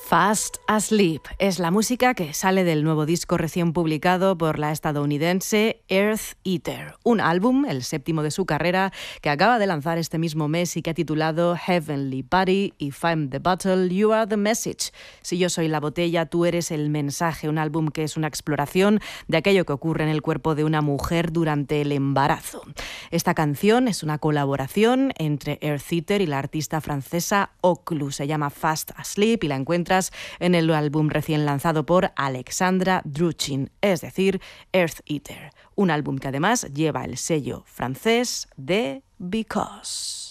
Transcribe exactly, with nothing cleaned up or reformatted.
Fast Asleep es la música que sale del nuevo disco recién publicado por la estadounidense Earth Eater, un álbum, el séptimo de su carrera, que acaba de lanzar este mismo mes y que ha titulado Heavenly Body, If I'm the Bottle, You Are the Message. Si yo soy la botella, tú eres el mensaje, un álbum que es una exploración de aquello que ocurre en el cuerpo de una mujer durante el embarazo. Esta canción es una colaboración entre Earth Eater y la artista francesa Oclu. Se llama Fast Asleep y la encuentras en el álbum recién lanzado por Alexandra Druchin, es decir, Earth Eater, un álbum que además lleva el sello francés de Because.